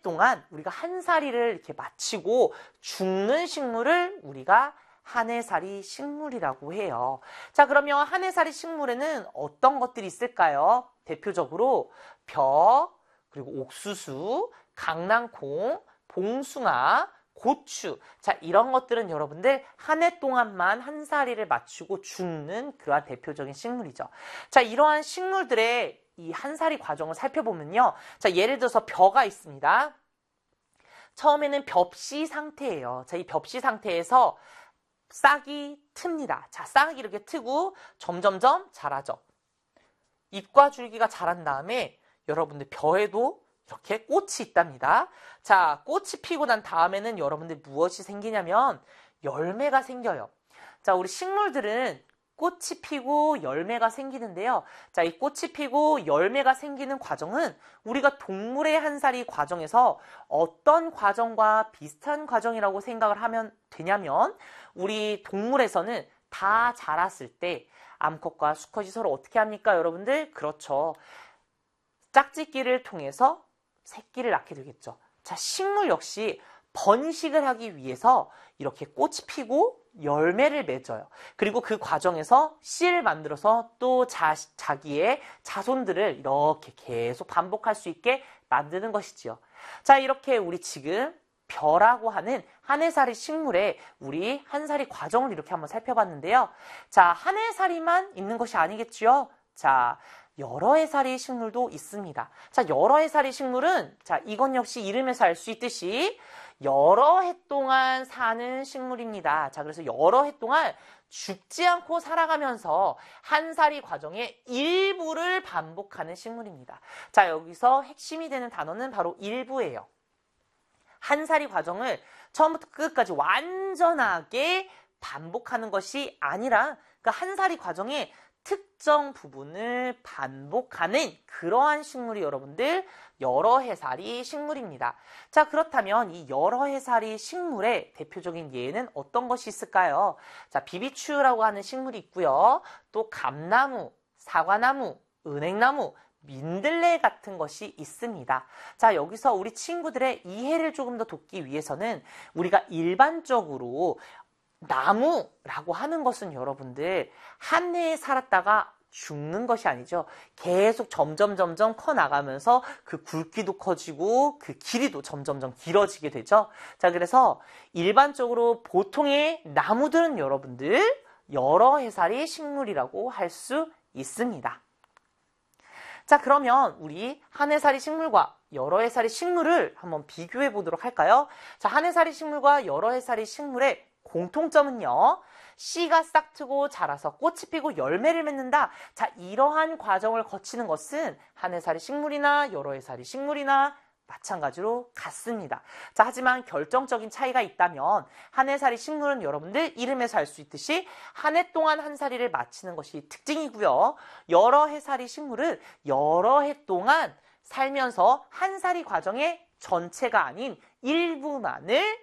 해 동안 우리가 한 사리를 이렇게 마치고 죽는 식물을 우리가 한 해살이 식물이라고 해요. 자, 그러면 한 해살이 식물에는 어떤 것들이 있을까요? 대표적으로 벼, 그리고 옥수수, 강낭콩, 봉숭아, 고추. 자, 이런 것들은 여러분들 한 해 동안만 한 사리를 맞추고 죽는 그러한 대표적인 식물이죠. 자, 이러한 식물들의 이 한 사리 과정을 살펴보면요. 자, 예를 들어서 벼가 있습니다. 처음에는 벽시 상태예요. 자, 이 벽시 상태에서 싹이 틉니다. 자, 싹이 이렇게 트고 점점점 자라죠. 잎과 줄기가 자란 다음에 여러분들 벼에도 이렇게 꽃이 있답니다. 자, 꽃이 피고 난 다음에는 여러분들 무엇이 생기냐면 열매가 생겨요. 자, 우리 식물들은 꽃이 피고 열매가 생기는데요. 자, 이 꽃이 피고 열매가 생기는 과정은 우리가 동물의 한 사리 과정에서 어떤 과정과 비슷한 과정이라고 생각을 하면 되냐면 우리 동물에서는 다 자랐을 때 암컷과 수컷이 서로 어떻게 합니까, 여러분들? 그렇죠. 짝짓기를 통해서 새끼를 낳게 되겠죠. 자, 식물 역시 번식을 하기 위해서 이렇게 꽃이 피고 열매를 맺어요. 그리고 그 과정에서 씨를 만들어서 또 자기의 자손들을 이렇게 계속 반복할 수 있게 만드는 것이지요. 자, 이렇게 우리 지금 벼라고 하는 한 해살이 식물의 우리 한 사리 과정을 이렇게 한번 살펴봤는데요. 자, 한 해살이만 있는 것이 아니겠지요. 자, 여러 해살이 식물도 있습니다. 자, 여러 해살이 식물은 자, 이건 역시 이름에서 알 수 있듯이 여러 해 동안 사는 식물입니다. 자, 그래서 여러 해 동안 죽지 않고 살아가면서 한 사리 과정의 일부를 반복하는 식물입니다. 자, 여기서 핵심이 되는 단어는 바로 일부예요. 한 사리 과정을 처음부터 끝까지 완전하게 반복하는 것이 아니라 그 한 사리 과정의 특정 부분을 반복하는 그러한 식물이 여러분들 여러 해살이 식물입니다. 자, 그렇다면 이 여러 해살이 식물의 대표적인 예는 어떤 것이 있을까요? 자, 비비추라고 하는 식물이 있고요. 또 감나무, 사과나무, 은행나무, 민들레 같은 것이 있습니다. 자, 여기서 우리 친구들의 이해를 조금 더 돕기 위해서는 우리가 일반적으로 나무라고 하는 것은 여러분들 한 해에 살았다가 죽는 것이 아니죠. 계속 점점 커 나가면서 그 굵기도 커지고 그 길이도 점점 길어지게 되죠. 자, 그래서 일반적으로 보통의 나무들은 여러분들 여러 해살이 식물이라고 할 수 있습니다. 자, 그러면 우리 한 해살이 식물과 여러 해살이 식물을 한번 비교해 보도록 할까요? 자, 한 해살이 식물과 여러 해살이 식물의 공통점은요. 씨가 싹 트고 자라서 꽃이 피고 열매를 맺는다. 자, 이러한 과정을 거치는 것은 한 해살이 식물이나 여러 해살이 식물이나 마찬가지로 같습니다. 자, 하지만 결정적인 차이가 있다면 한 해살이 식물은 여러분들 이름에서 알 수 있듯이 한 해 동안 한 사리를 마치는 것이 특징이고요. 여러 해살이 식물은 여러 해 동안 살면서 한 사리 과정의 전체가 아닌 일부만을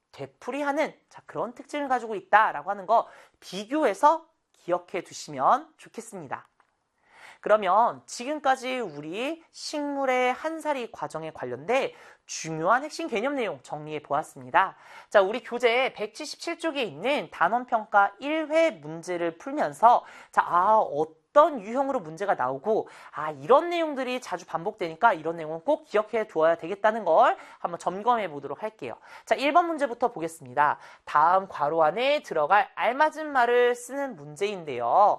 되풀이하는 자, 그런 특징을 가지고 있다라고 하는 거 비교해서 기억해 두시면 좋겠습니다. 그러면 지금까지 우리 식물의 한 사리 과정에 관련된 중요한 핵심 개념 내용 정리해 보았습니다. 자, 우리 교재 177쪽에 있는 단원평가 1회 문제를 풀면서 자, 어떤 유형으로 문제가 나오고 이런 내용들이 자주 반복되니까 이런 내용은 꼭 기억해 두어야 되겠다는 걸 한번 점검해 보도록 할게요. 자, 1번 문제부터 보겠습니다. 다음 괄호 안에 들어갈 알맞은 말을 쓰는 문제인데요.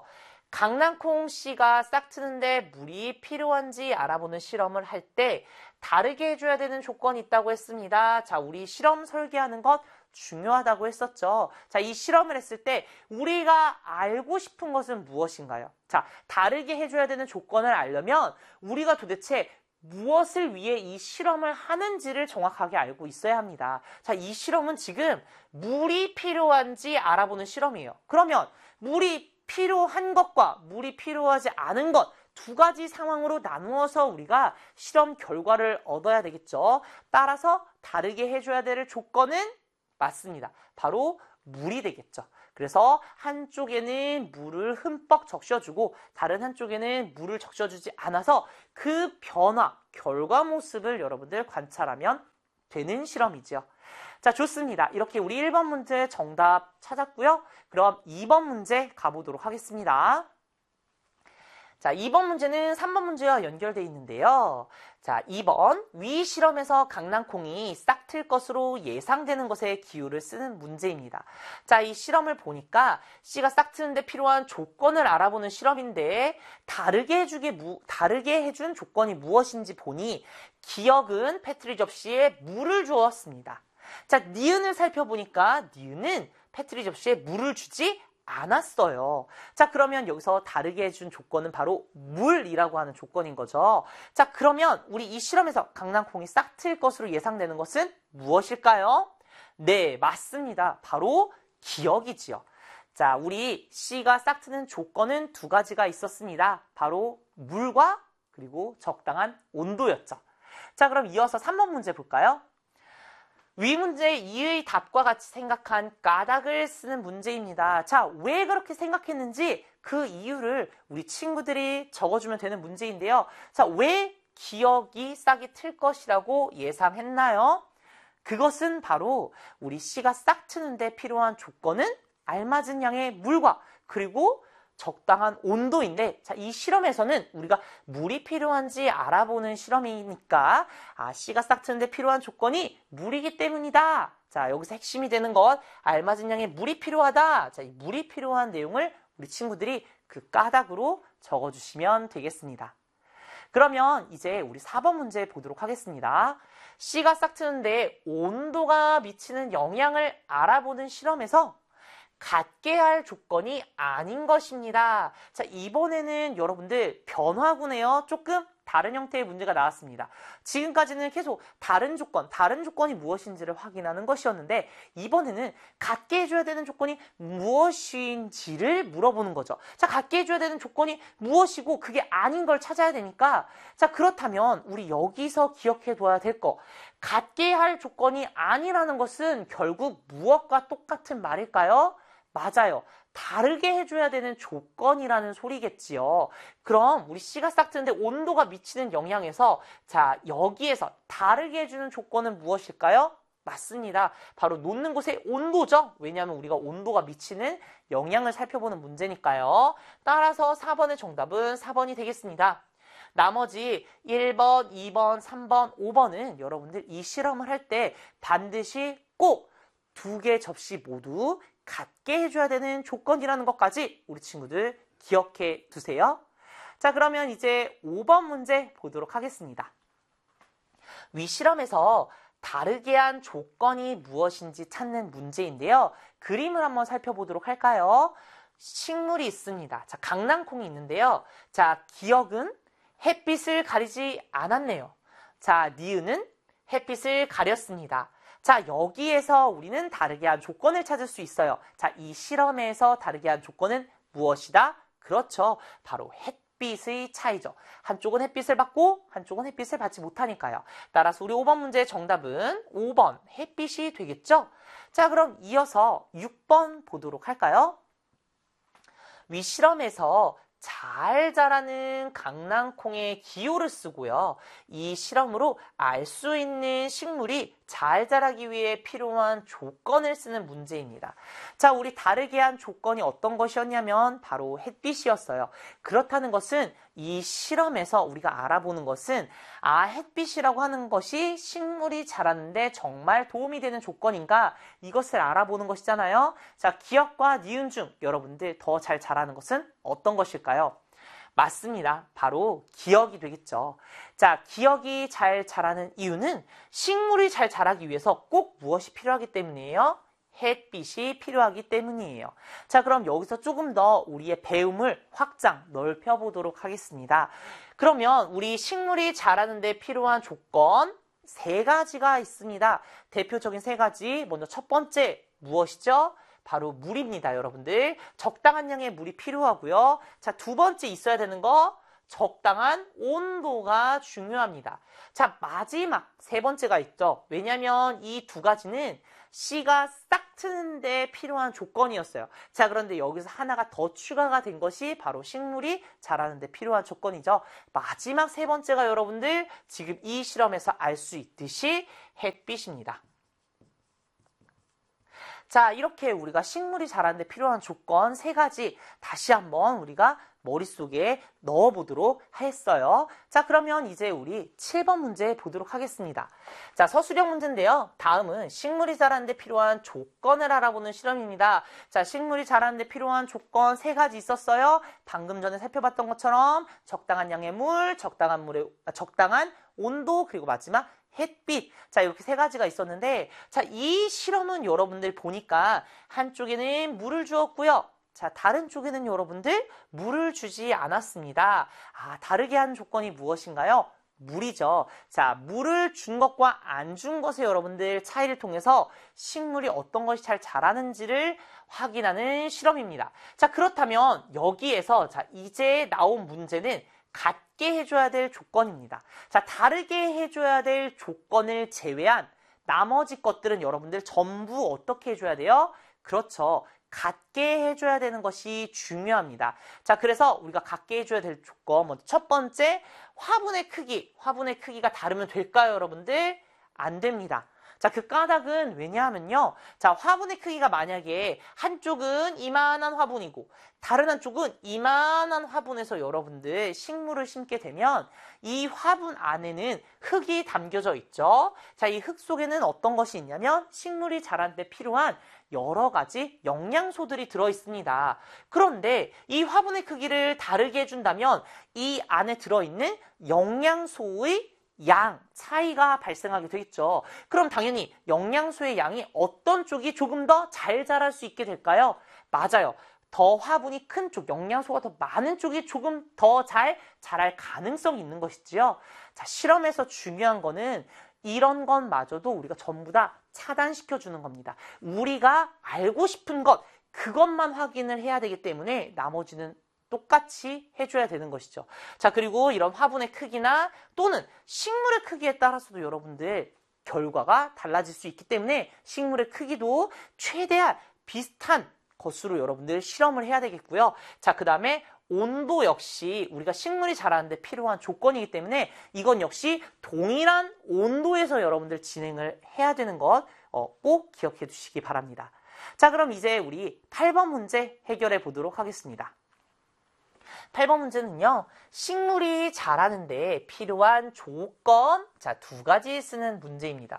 강낭콩 씨가 싹 트는데 물이 필요한지 알아보는 실험을 할 때 다르게 해줘야 되는 조건이 있다고 했습니다. 자, 우리 실험 설계하는 것 중요하다고 했었죠. 자, 이 실험을 했을 때 우리가 알고 싶은 것은 무엇인가요? 자, 다르게 해줘야 되는 조건을 알려면 우리가 도대체 무엇을 위해 이 실험을 하는지를 정확하게 알고 있어야 합니다. 자, 이 실험은 지금 물이 필요한지 알아보는 실험이에요. 그러면 물이 필요한 것과 물이 필요하지 않은 것 두 가지 상황으로 나누어서 우리가 실험 결과를 얻어야 되겠죠. 따라서 다르게 해줘야 될 조건은 맞습니다. 바로 물이 되겠죠. 그래서 한쪽에는 물을 흠뻑 적셔주고 다른 한쪽에는 물을 적셔주지 않아서 그 변화, 결과 모습을 여러분들 관찰하면 되는 실험이죠. 자, 좋습니다. 이렇게 우리 1번 문제 정답 찾았고요. 그럼 2번 문제 가보도록 하겠습니다. 자, 2번 문제는 3번 문제와 연결되어 있는데요. 자, 2번 위 실험에서 강낭콩이 싹 틀 것으로 예상되는 것에 기호를 쓰는 문제입니다. 자, 이 실험을 보니까 씨가 싹 트는데 필요한 조건을 알아보는 실험인데 다르게 해준 조건이 무엇인지 보니 기역은 페트리 접시에 물을 주었습니다. 자, 니은을 살펴보니까 니은은 페트리 접시에 물을 주지 않았어요. 자, 그러면 여기서 다르게 해준 조건은 바로 물이라고 하는 조건인 거죠. 자, 그러면 우리 이 실험에서 강낭콩이 싹 트일 것으로 예상되는 것은 무엇일까요? 네, 맞습니다. 바로 기역이지요. 자, 우리 C가 싹 트는 조건은 두 가지가 있었습니다. 바로 물과 그리고 적당한 온도였죠. 자, 그럼 이어서 3번 문제 볼까요? 위 문제 2의 답과 같이 생각한 까닭을 쓰는 문제입니다. 자, 왜 그렇게 생각했는지 그 이유를 우리 친구들이 적어주면 되는 문제인데요. 자, 왜 기역이 싹이 틀 것이라고 예상했나요? 그것은 바로 우리 C가 싹 트는데 필요한 조건은 알맞은 양의 물과 그리고 적당한 온도인데, 자, 이 실험에서는 우리가 물이 필요한지 알아보는 실험이니까 C가 싹 트는데 필요한 조건이 물이기 때문이다. 자, 여기서 핵심이 되는 것, 알맞은 양의 물이 필요하다. 자, 이 물이 필요한 내용을 우리 친구들이 그 까닭으로 적어주시면 되겠습니다. 그러면 이제 우리 4번 문제 보도록 하겠습니다. C가 싹 트는데 온도가 미치는 영향을 알아보는 실험에서 같게 할 조건이 아닌 것입니다. 자, 이번에는 여러분들 변화구네요. 조금 다른 형태의 문제가 나왔습니다. 지금까지는 계속 다른 조건이 무엇인지를 확인하는 것이었는데 이번에는 같게 해줘야 되는 조건이 무엇인지를 물어보는 거죠. 자, 같게 해줘야 되는 조건이 무엇이고 그게 아닌 걸 찾아야 되니까 자, 그렇다면 우리 여기서 기억해 둬야 될 거 같게 할 조건이 아니라는 것은 결국 무엇과 똑같은 말일까요? 맞아요. 다르게 해줘야 되는 조건이라는 소리겠지요. 그럼 우리 C가 싹 트는데 온도가 미치는 영향에서 자, 여기에서 다르게 해주는 조건은 무엇일까요? 맞습니다. 바로 놓는 곳의 온도죠. 왜냐하면 우리가 온도가 미치는 영향을 살펴보는 문제니까요. 따라서 4번의 정답은 4번이 되겠습니다. 나머지 1번, 2번, 3번, 5번은 여러분들 이 실험을 할 때 반드시 꼭 두 개 접시 모두 같게 해줘야 되는 조건이라는 것까지 우리 친구들 기억해 두세요. 자, 그러면 이제 5번 문제 보도록 하겠습니다. 위 실험에서 다르게 한 조건이 무엇인지 찾는 문제인데요. 그림을 한번 살펴보도록 할까요? 식물이 있습니다. 자, 강낭콩이 있는데요. 자, 기역은 햇빛을 가리지 않았네요. 자, 니은은 햇빛을 가렸습니다. 자, 여기에서 우리는 다르게 한 조건을 찾을 수 있어요. 자, 이 실험에서 다르게 한 조건은 무엇이다? 그렇죠. 바로 햇빛의 차이죠. 한쪽은 햇빛을 받고 한쪽은 햇빛을 받지 못하니까요. 따라서 우리 5번 문제의 정답은 5번 햇빛이 되겠죠? 자, 그럼 이어서 6번 보도록 할까요? 위 실험에서 잘 자라는 강낭콩의 기호를 쓰고요. 이 실험으로 알 수 있는 식물이 잘 자라기 위해 필요한 조건을 쓰는 문제입니다. 자, 우리 다르게 한 조건이 어떤 것이었냐면 바로 햇빛이었어요. 그렇다는 것은 이 실험에서 우리가 알아보는 것은 햇빛이라고 하는 것이 식물이 자라는데 정말 도움이 되는 조건인가? 이것을 알아보는 것이잖아요. 자, 기역과 니은 중 여러분들 더 잘 자라는 것은 어떤 것일까요? 맞습니다. 바로 기역이 되겠죠. 자, 기역이 잘 자라는 이유는 식물이 잘 자라기 위해서 꼭 무엇이 필요하기 때문이에요? 햇빛이 필요하기 때문이에요. 자, 그럼 여기서 조금 더 우리의 배움을 확장, 넓혀보도록 하겠습니다. 그러면 우리 식물이 자라는 데 필요한 조건 3가지가 있습니다. 대표적인 3가지. 먼저 첫 번째 무엇이죠? 바로 물입니다, 여러분들. 적당한 양의 물이 필요하고요. 자, 두 번째 있어야 되는 거 적당한 온도가 중요합니다. 자, 마지막 세 번째가 있죠. 왜냐면 이 두 가지는 씨가 싹 트는데 필요한 조건이었어요. 자, 그런데 여기서 하나가 더 추가가 된 것이 바로 식물이 자라는데 필요한 조건이죠. 마지막 세 번째가 여러분들 지금 이 실험에서 알 수 있듯이 햇빛입니다. 자, 이렇게 우리가 식물이 자라는데 필요한 조건 세 가지 다시 한번 우리가 머릿속에 넣어보도록 했어요. 자, 그러면 이제 우리 7번 문제 보도록 하겠습니다. 자, 서술형 문제인데요. 다음은 식물이 자라는데 필요한 조건을 알아보는 실험입니다. 자, 식물이 자라는데 필요한 조건 세 가지 있었어요. 방금 전에 살펴봤던 것처럼 적당한 양의 물, 적당한 온도, 그리고 마지막 햇빛. 자, 이렇게 세 가지가 있었는데, 자, 이 실험은 여러분들 보니까 한쪽에는 물을 주었고요. 자, 다른 쪽에는 여러분들 물을 주지 않았습니다. 다르게 한 조건이 무엇인가요? 물이죠. 자, 물을 준 것과 안 준 것의 여러분들 차이를 통해서 식물이 어떤 것이 잘 자라는지를 확인하는 실험입니다. 자, 그렇다면 여기에서 자, 이제 나온 문제는 같게 해줘야 될 조건입니다. 자, 다르게 해줘야 될 조건을 제외한 나머지 것들은 여러분들 전부 어떻게 해줘야 돼요? 그렇죠. 같게 해줘야 되는 것이 중요합니다. 자, 그래서 우리가 같게 해줘야 될 조건, 먼저 첫 번째, 화분의 크기가 다르면 될까요, 여러분들? 안 됩니다. 자, 그 까닭은 왜냐하면요. 자, 화분의 크기가 만약에 한쪽은 이만한 화분이고 다른 한쪽은 이만한 화분에서 여러분들 식물을 심게 되면 이 화분 안에는 흙이 담겨져 있죠. 자, 이 흙 속에는 어떤 것이 있냐면 식물이 자라는 데 필요한 여러 가지 영양소들이 들어있습니다. 그런데 이 화분의 크기를 다르게 해준다면 이 안에 들어있는 영양소의 양 차이가 발생하게 되겠죠. 그럼 당연히 영양소의 양이 어떤 쪽이 조금 더 잘 자랄 수 있게 될까요? 맞아요. 더 화분이 큰 쪽, 영양소가 더 많은 쪽이 조금 더 잘 자랄 가능성이 있는 것이지요. 자, 실험에서 중요한 거는 이런 것마저도 우리가 전부 다 차단시켜 주는 겁니다. 우리가 알고 싶은 것, 그것만 확인을 해야 되기 때문에 나머지는 똑같이 해줘야 되는 것이죠. 자, 그리고 이런 화분의 크기나 또는 식물의 크기에 따라서도 여러분들 결과가 달라질 수 있기 때문에 식물의 크기도 최대한 비슷한 것으로 여러분들 실험을 해야 되겠고요. 자, 그 다음에 온도 역시 우리가 식물이 자라는데 필요한 조건이기 때문에 이건 역시 동일한 온도에서 여러분들 진행을 해야 되는 것 꼭 기억해 두시기 바랍니다. 자, 그럼 이제 우리 8번 문제 해결해 보도록 하겠습니다. 8번 문제는요. 식물이 자라는데 필요한 조건, 자, 두 가지 쓰는 문제입니다.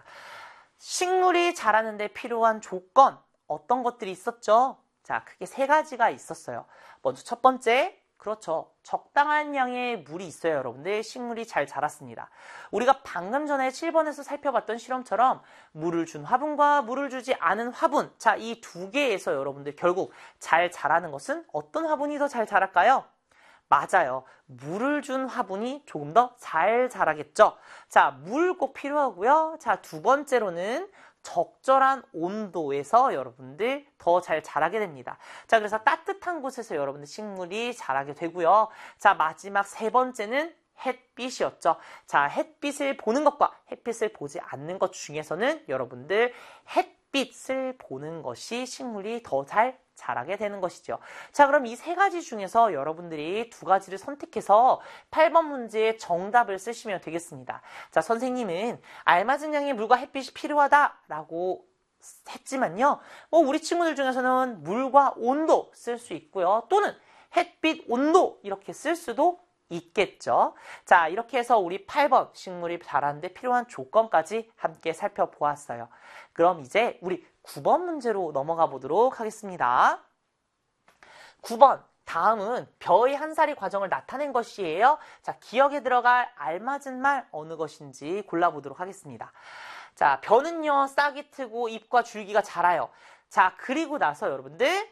식물이 자라는데 필요한 조건, 어떤 것들이 있었죠? 자, 크게 세 가지가 있었어요. 먼저 첫 번째, 그렇죠. 적당한 양의 물이 있어요, 여러분들. 식물이 잘 자랐습니다. 우리가 방금 전에 7번에서 살펴봤던 실험처럼 물을 준 화분과 물을 주지 않은 화분. 자, 이 두 개에서 여러분들 결국 잘 자라는 것은 어떤 화분이 더 잘 자랄까요? 맞아요. 물을 준 화분이 조금 더 잘 자라겠죠. 자, 물 꼭 필요하고요. 자, 두 번째로는 적절한 온도에서 여러분들 더 잘 자라게 됩니다. 자, 그래서 따뜻한 곳에서 여러분들 식물이 자라게 되고요. 자, 마지막 세 번째는 햇빛이었죠. 자, 햇빛을 보는 것과 햇빛을 보지 않는 것 중에서는 여러분들 햇빛을 보는 것이 식물이 더 잘 자라게 되는 것이죠. 자, 그럼 이 세 가지 중에서 여러분들이 두 가지를 선택해서 8번 문제의 정답을 쓰시면 되겠습니다. 자, 선생님은 알맞은 양의 물과 햇빛이 필요하다라고 했지만요. 우리 친구들 중에서는 물과 온도 쓸 수 있고요. 또는 햇빛, 온도 이렇게 쓸 수도 있겠죠. 자, 이렇게 해서 우리 8번 식물이 자라는데 필요한 조건까지 함께 살펴보았어요. 그럼 이제 우리 9번 문제로 넘어가 보도록 하겠습니다. 9번, 다음은 벼의 한 살이 과정을 나타낸 것이에요. 자, 기억에 들어갈 알맞은 말 어느 것인지 골라보도록 하겠습니다. 자, 벼는요, 싹이 트고 잎과 줄기가 자라요. 자, 그리고 나서 여러분들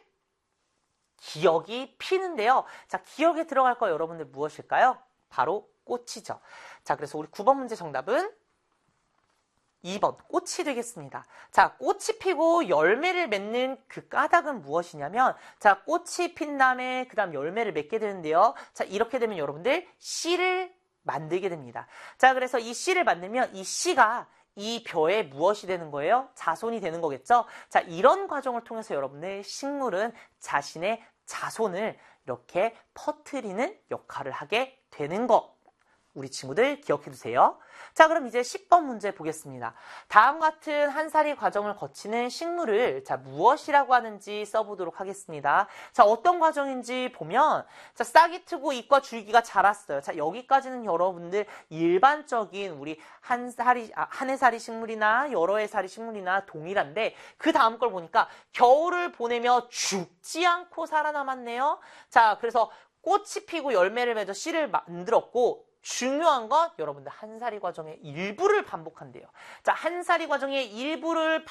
기억이 피는데요. 자, 기억에 들어갈 거 여러분들 무엇일까요? 바로 꽃이죠. 자, 그래서 우리 9번 문제 정답은 2번 꽃이 되겠습니다. 자, 꽃이 피고 열매를 맺는 그 까닭은 무엇이냐면 자, 꽃이 핀 다음에 그 다음 열매를 맺게 되는데요. 자, 이렇게 되면 여러분들 씨를 만들게 됩니다. 자, 그래서 이 씨를 만들면 이 씨가 이 벼에 무엇이 되는 거예요? 자손이 되는 거겠죠? 자, 이런 과정을 통해서 여러분들 식물은 자신의 자손을 이렇게 퍼뜨리는 역할을 하게 되는 거. 우리 친구들 기억해 두세요. 자, 그럼 이제 10번 문제 보겠습니다. 다음 같은 한 살이 과정을 거치는 식물을 자, 무엇이라고 하는지 써보도록 하겠습니다. 자, 어떤 과정인지 보면 자, 싹이 트고 잎과 줄기가 자랐어요. 자, 여기까지는 여러분들 일반적인 우리 한 해살이 식물이나 여러 해살이 식물이나 동일한데 그 다음 걸 보니까 겨울을 보내며 죽지 않고 살아남았네요. 자, 그래서 꽃이 피고 열매를 맺어 씨를 만들었고 중요한 건 여러분들 한 살이 과정의 일부를 반복한대요. 자, 한 살이 과정의 일부를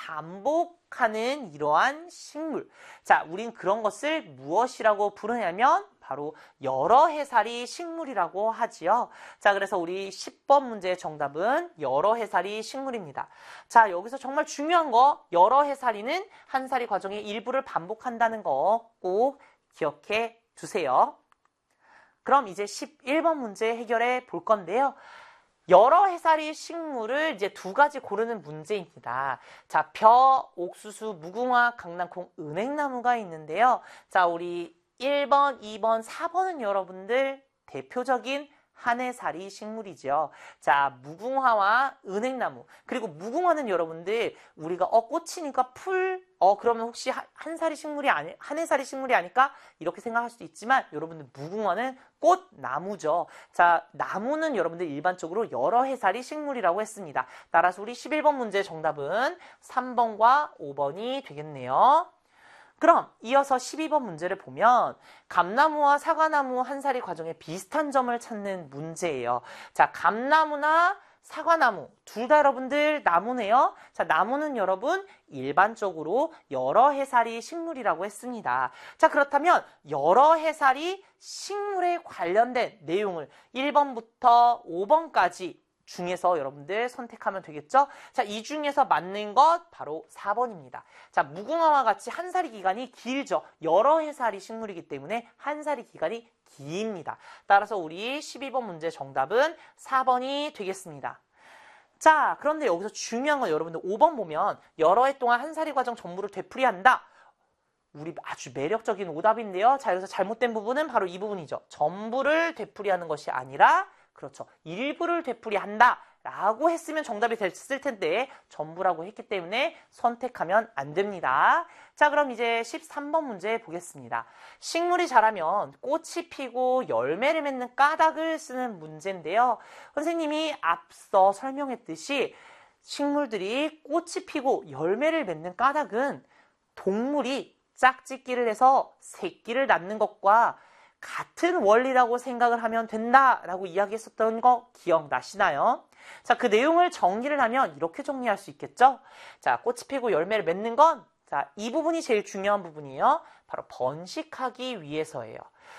반복하는 이러한 식물. 자, 우린 그런 것을 무엇이라고 부르냐면 바로 여러 해살이 식물이라고 하지요. 자, 그래서 우리 10번 문제의 정답은 여러 해살이 식물입니다. 자, 여기서 정말 중요한 거 여러 해살이는 한 살이 과정의 일부를 반복한다는 거 꼭 기억해 두세요. 그럼 이제 11번 문제 해결해 볼 건데요. 여러 해살이 식물을 이제 두 가지 고르는 문제입니다. 자, 벼, 옥수수, 무궁화, 강낭콩, 은행나무가 있는데요. 자, 우리 1번, 2번, 4번은 여러분들 대표적인 한 해살이 식물이죠. 자, 무궁화와 은행나무. 그리고 무궁화는 여러분들 우리가 꽃이니까 그러면 혹시 한 해살이 식물이 아닐까? 이렇게 생각할 수도 있지만 여러분들 무궁화는 꽃나무죠. 자, 나무는 여러분들 일반적으로 여러 해살이 식물이라고 했습니다. 따라서 우리 11번 문제 정답은 3번과 5번이 되겠네요. 그럼 이어서 12번 문제를 보면 감나무와 사과나무 한 살이 과정에 비슷한 점을 찾는 문제예요. 자, 감나무나 사과나무 둘 다 여러분들 나무네요. 자, 나무는 여러분 일반적으로 여러 해살이 식물이라고 했습니다. 자, 그렇다면 여러 해살이 식물에 관련된 내용을 1번부터 5번까지 중에서 여러분들 선택하면 되겠죠? 자, 이 중에서 맞는 것 바로 4번입니다. 자, 무궁화와 같이 한 살이 기간이 길죠. 여러 해살이 식물이기 때문에 한 살이 기간이 깁니다. 따라서 우리 12번 문제 정답은 4번이 되겠습니다. 자, 그런데 여기서 중요한 건 여러분들 5번 보면 여러 해 동안 한 살이 과정 전부를 되풀이한다. 우리 아주 매력적인 오답인데요. 자, 여기서 잘못된 부분은 바로 이 부분이죠. 전부를 되풀이하는 것이 아니라 그렇죠. 일부를 되풀이한다 라고 했으면 정답이 됐을 텐데 전부라고 했기 때문에 선택하면 안 됩니다. 자, 그럼 이제 13번 문제 보겠습니다. 식물이 자라면 꽃이 피고 열매를 맺는 까닭을 쓰는 문제인데요. 선생님이 앞서 설명했듯이 식물들이 꽃이 피고 열매를 맺는 까닭은 동물이 짝짓기를 해서 새끼를 낳는 것과 같은 원리라고 생각을 하면 된다라고 이야기했었던 거 기억나시나요? 자, 그 내용을 정리를 하면 이렇게 정리할 수 있겠죠? 자, 꽃이 피고 열매를 맺는 건 자, 이 부분이 제일 중요한 부분이에요. 바로 번식하기 위해서예요.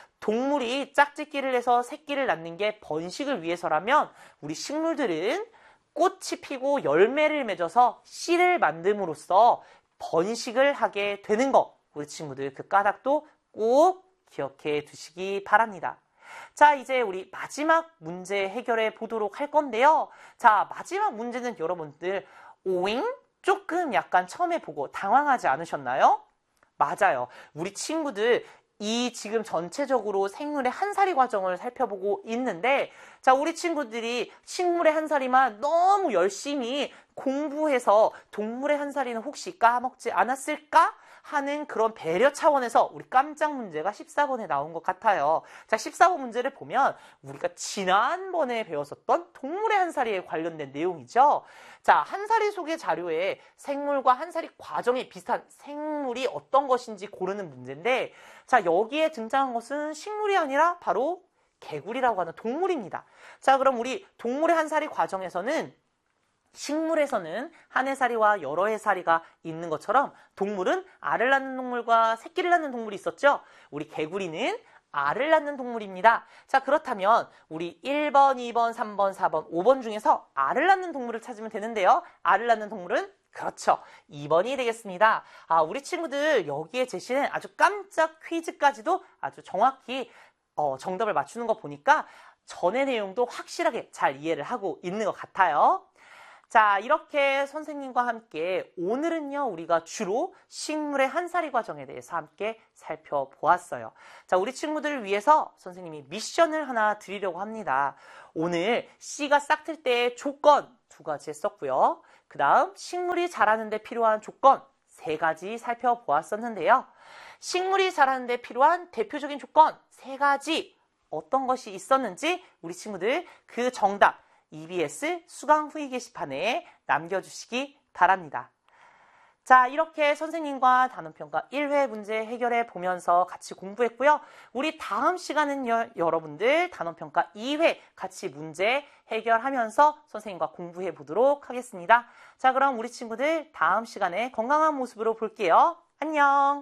동물이 짝짓기를 해서 새끼를 낳는 게 번식을 위해서라면 우리 식물들은 꽃이 피고 열매를 맺어서 씨를 만듦으로써 번식을 하게 되는 거. 우리 친구들 그 까닭도 꼭 기억해 두시기 바랍니다. 자, 이제 우리 마지막 문제 해결해 보도록 할 건데요. 자, 마지막 문제는 여러분들 오잉? 조금 약간 처음에 보고 당황하지 않으셨나요? 맞아요. 우리 친구들 이 지금 전체적으로 생물의 한 살이 과정을 살펴보고 있는데 자, 우리 친구들이 식물의 한 살이만 너무 열심히 공부해서 동물의 한 살이는 혹시 까먹지 않았을까? 하는 그런 배려 차원에서 우리 깜짝 문제가 14번에 나온 것 같아요. 자, 14번 문제를 보면 우리가 지난번에 배웠었던 동물의 한 살이에 관련된 내용이죠. 자, 한 살이 소개 자료에 생물과 한 살이 과정이 비슷한 생물이 어떤 것인지 고르는 문제인데 자, 여기에 등장한 것은 식물이 아니라 바로 개구리라고 하는 동물입니다. 자, 그럼 우리 동물의 한 살이 과정에서는 식물에서는 한 해살이와 여러 해살이가 있는 것처럼 동물은 알을 낳는 동물과 새끼를 낳는 동물이 있었죠. 우리 개구리는 알을 낳는 동물입니다. 자, 그렇다면 우리 1번, 2번, 3번, 4번, 5번 중에서 알을 낳는 동물을 찾으면 되는데요. 알을 낳는 동물은 그렇죠. 2번이 되겠습니다. 우리 친구들 여기에 제시된 아주 깜짝 퀴즈까지도 아주 정확히 정답을 맞추는 거 보니까 전의 내용도 확실하게 잘 이해를 하고 있는 것 같아요. 자, 이렇게 선생님과 함께 오늘은요, 우리가 주로 식물의 한살이 과정에 대해서 함께 살펴보았어요. 자, 우리 친구들을 위해서 선생님이 미션을 하나 드리려고 합니다. 오늘 씨가 싹틀 때의 조건 2가지 했었고요. 그 다음 식물이 자라는 데 필요한 조건 3가지 살펴보았었는데요. 식물이 자라는 데 필요한 대표적인 조건 3가지 어떤 것이 있었는지 우리 친구들 그 정답 EBS 수강 후기 게시판에 남겨주시기 바랍니다. 자, 이렇게 선생님과 단원평가 1회 문제 해결해 보면서 같이 공부했고요. 우리 다음 시간은 여러분들 단원평가 2회 같이 문제 해결하면서 선생님과 공부해 보도록 하겠습니다. 자, 그럼 우리 친구들 다음 시간에 건강한 모습으로 볼게요. 안녕!